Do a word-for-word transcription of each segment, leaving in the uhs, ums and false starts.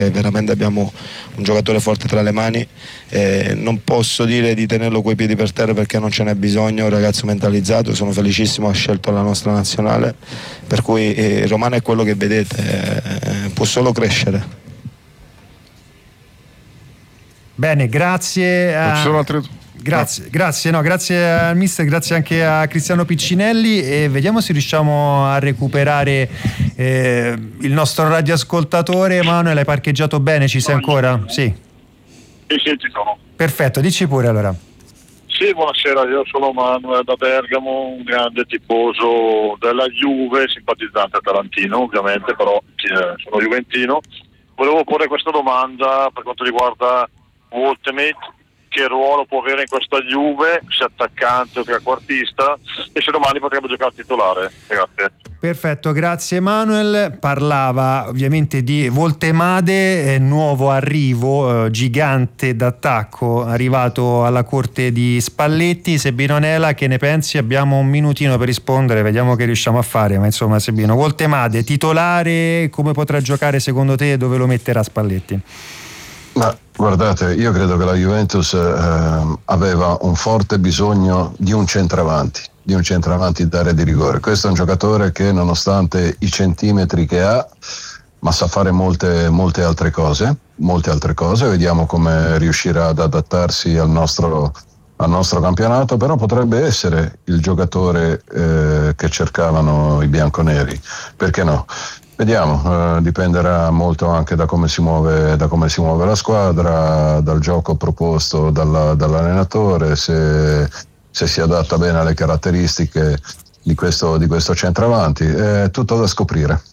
veramente abbiamo un giocatore forte tra le mani, eh, non posso dire di tenerlo coi piedi per terra perché non ce n'è bisogno, è un ragazzo mentalizzato, sono felicissimo, ha scelto la nostra nazionale, per cui eh, Romano è quello che vedete, eh, può solo crescere. Bene, grazie a... Grazie, grazie, no, grazie al mister, grazie anche a Cristiano Piccinelli, e vediamo se riusciamo a recuperare eh, il nostro radioascoltatore. Emanuele, hai parcheggiato bene? Ci sei ancora? Sì. Sì, sì, ci sono. Perfetto, dici pure allora. Sì, buonasera, io sono Manuel da Bergamo, un grande tifoso della Juve, simpatizzante atalantino ovviamente, però eh, sono juventino. Volevo porre questa domanda per quanto riguarda Woltemate. Che ruolo può avere in questa Juve, se attaccante o trequartista, e se domani potrebbe giocare titolare. Grazie. Perfetto, grazie Emanuel. Parlava ovviamente di Woltemade, eh, nuovo arrivo, eh, gigante d'attacco, arrivato alla corte di Spalletti. Sebino Nela, che ne pensi? Abbiamo un minutino per rispondere, vediamo che riusciamo a fare, ma insomma Sebino, Woltemade titolare, come potrà giocare secondo te e dove lo metterà Spalletti? Ma guardate, io credo che la Juventus eh, aveva un forte bisogno di un centravanti, di un centravanti d'area di rigore. Questo è un giocatore che, nonostante i centimetri che ha, ma sa fare molte, molte altre cose, molte altre cose. Vediamo come riuscirà ad adattarsi al nostro, al nostro campionato, però potrebbe essere il giocatore eh, che cercavano i bianconeri, perché no? Vediamo, eh, dipenderà molto anche da come si muove, da come si muove la squadra, dal gioco proposto dalla, dall'allenatore, se, se si adatta bene alle caratteristiche di questo, di questo centravanti. È tutto da scoprire.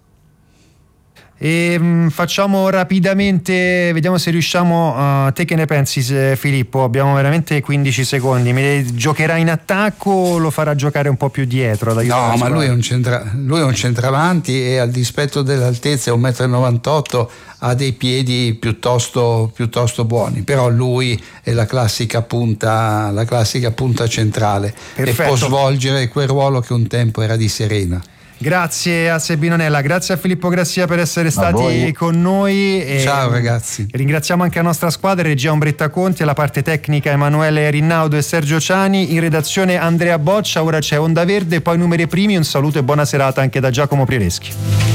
E mh, facciamo rapidamente, vediamo se riusciamo. Uh, te che ne pensi, se, Filippo? Abbiamo veramente quindici secondi. Mi giocherà in attacco o lo farà giocare un po' più dietro? No, ma lui è, un centra, lui è un centravanti e, al dispetto dell'altezza, un metro e novantotto, ha dei piedi piuttosto, piuttosto buoni, però lui è la classica punta, la classica punta centrale. Perfetto. E può svolgere quel ruolo che un tempo era di Serena. Grazie a Sebino Nella, grazie a Filippo Grassia per essere stati con noi. E ciao ragazzi. Ringraziamo anche la nostra squadra, regia Ombretta Conti, alla parte tecnica Emanuele Rinnaudo e Sergio Ciani, in redazione Andrea Boccia. Ora c'è Onda Verde, poi Numeri Primi. Un saluto e buona serata anche da Giacomo Prireschi.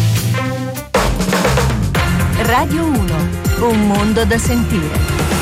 Radio uno, un mondo da sentire.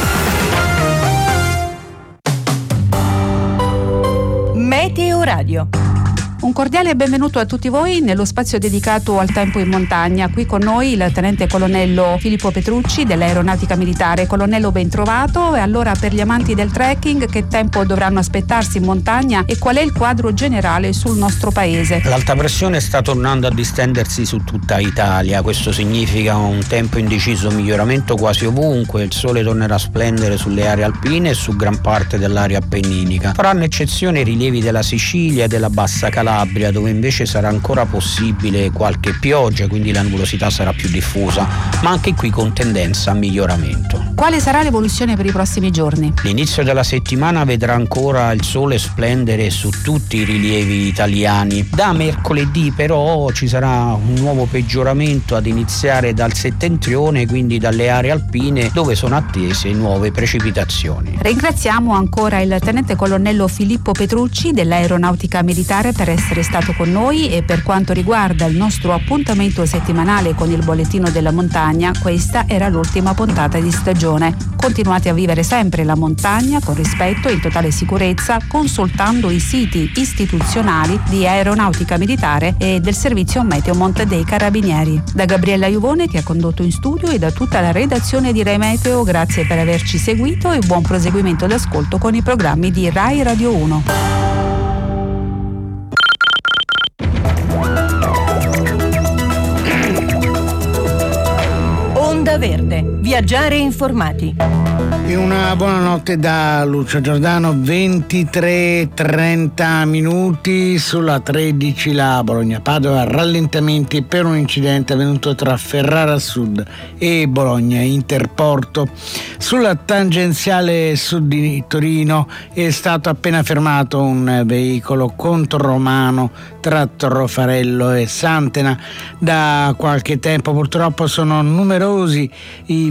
Meteo Radio. Un cordiale benvenuto a tutti voi nello spazio dedicato al tempo in montagna. Qui con noi il tenente colonnello Filippo Petrucci dell'Aeronautica Militare. Colonnello, ben trovato. E allora, per gli amanti del trekking, che tempo dovranno aspettarsi in montagna e qual è il quadro generale sul nostro paese? L'alta pressione sta tornando a distendersi su tutta Italia. Questo significa un tempo indeciso, miglioramento quasi ovunque. Il sole tornerà a splendere sulle aree alpine e su gran parte dell'area appenninica. Faranno eccezione i rilievi della Sicilia e della Bassa Calabria, dove invece sarà ancora possibile qualche pioggia, quindi la nuvolosità sarà più diffusa, ma anche qui con tendenza a miglioramento. Quale sarà l'evoluzione per i prossimi giorni? L'inizio della settimana vedrà ancora il sole splendere su tutti i rilievi italiani. Da mercoledì però ci sarà un nuovo peggioramento ad iniziare dal settentrione, quindi dalle aree alpine, dove sono attese nuove precipitazioni. Ringraziamo ancora il tenente colonnello Filippo Petrucci dell'Aeronautica Militare per essere stato con noi, e per quanto riguarda il nostro appuntamento settimanale con il bollettino della montagna, questa era l'ultima puntata di stagione. Continuate a vivere sempre la montagna con rispetto e in totale sicurezza, consultando i siti istituzionali di Aeronautica Militare e del Servizio Meteo Monte dei Carabinieri. Da Gabriella Iuvone, che ha condotto in studio, e da tutta la redazione di Rai Meteo, grazie per averci seguito e buon proseguimento d'ascolto con i programmi di Rai Radio uno. Onda Verde, viaggiare informati. E una buonanotte da Lucio Giordano. Ventitré e trenta minuti sulla tredici, la Bologna-Padova, rallentamenti per un incidente avvenuto tra Ferrara Sud e Bologna Interporto. Sulla tangenziale sud di Torino è stato appena fermato un veicolo controromano tra Torrofarello e Santena. Da qualche tempo purtroppo sono numerosi i